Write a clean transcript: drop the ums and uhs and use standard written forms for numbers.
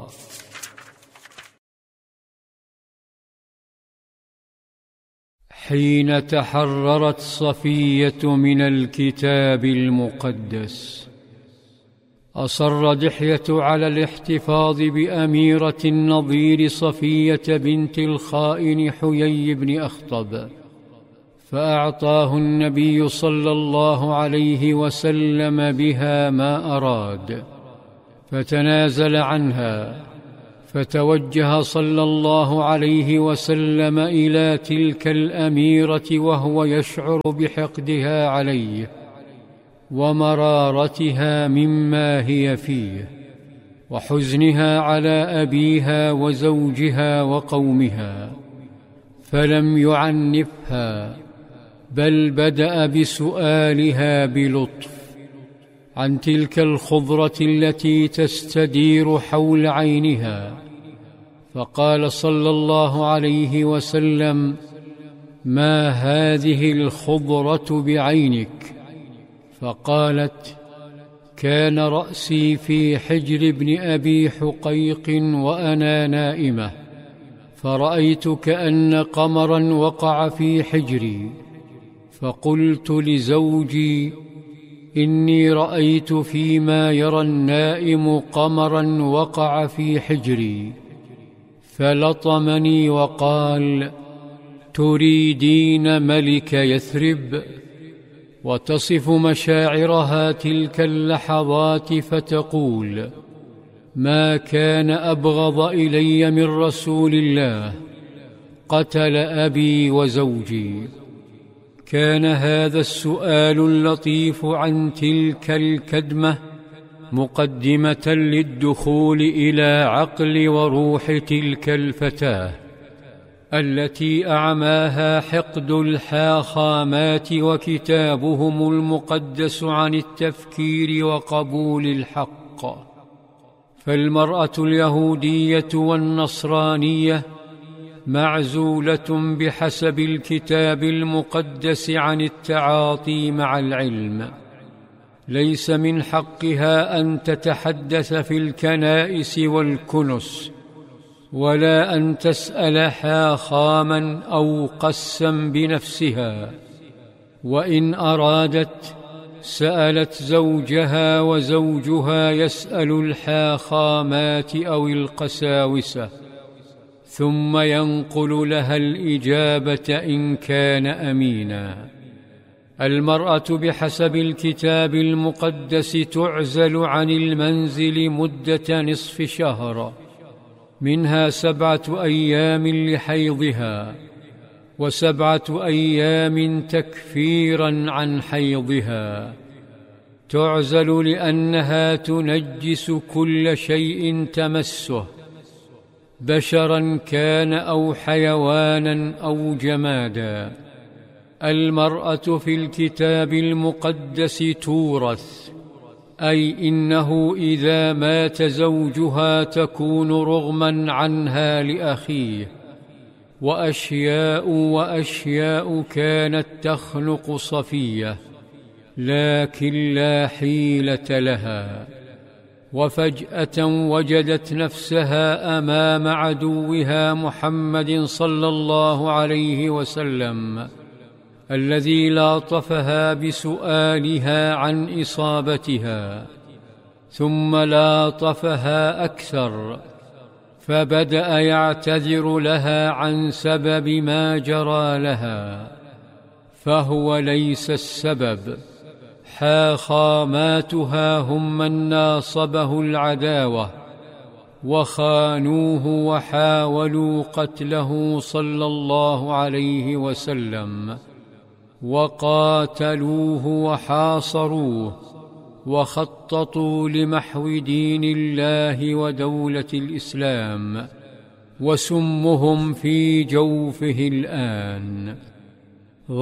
حين تحررت صفية من الكتاب المقدس، أصر دحية على الاحتفاظ بأميرة النظير صفية بنت الخائن حيي بن أخطب، فأعطاه النبي صلى الله عليه وسلم بها ما أراد، فتنازل عنها، فتوجه صلى الله عليه وسلم إلى تلك الأميرة وهو يشعر بحقدها عليه ومرارتها مما هي فيه، وحزنها على أبيها وزوجها وقومها، فلم يعنفها، بل بدأ بسؤالها بلطف عن تلك الخضرة التي تستدير حول عينها، فقال صلى الله عليه وسلم: ما هذه الخضرة بعينك؟ فقالت: كان رأسي في حجر ابن أبي حقيق وأنا نائمة، فرأيت كأن قمرا وقع في حجري، فقلت لزوجي: إني رأيت فيما يرى النائم قمرا وقع في حجري، فلطمني وقال: تريدين ملك يثرب؟ وتصف مشاعرها تلك اللحظات فتقول: ما كان أبغض إلي من رسول الله، قتل أبي وزوجي. كان هذا السؤال اللطيف عن تلك الكدمة مقدمة للدخول إلى عقل وروح تلك الفتاة التي أعماها حقد الحاخامات وكتابهم المقدس عن التفكير وقبول الحق. فالمرأة اليهودية والنصرانية معزولة بحسب الكتاب المقدس عن التعاطي مع العلم، ليس من حقها أن تتحدث في الكنائس والكنس، ولا أن تسأل حاخاما أو قسا بنفسها، وإن أرادت سألت زوجها، وزوجها يسأل الحاخامات أو القساوسة، ثم ينقل لها الإجابة إن كان أمينا. المرأة بحسب الكتاب المقدس تعزل عن المنزل مدة نصف شهر، منها 7 أيام لحيضها، و7 أيام تكفيرا عن حيضها. تعزل لأنها تنجس كل شيء تمسه، بشرا كان أو حيوانا أو جمادا. المرأة في الكتاب المقدس تورث، أي إنه إذا مات زوجها تكون رغما عنها لأخيه. وأشياء كانت تخنق صفية، لكن لا حيلة لها، وفجأة وجدت نفسها أمام عدوها محمد صلى الله عليه وسلم، الذي لاطفها بسؤالها عن إصابتها، ثم لاطفها أكثر، فبدأ يعتذر لها عن سبب ما جرى لها، فهو ليس السبب. حاخاماتها هم من ناصبه العداوة وخانوه وحاولوا قتله صلى الله عليه وسلم، وقاتلوه وحاصروه، وخططوا لمحو دين الله ودولة الإسلام، وسمهم في جوفه الآن.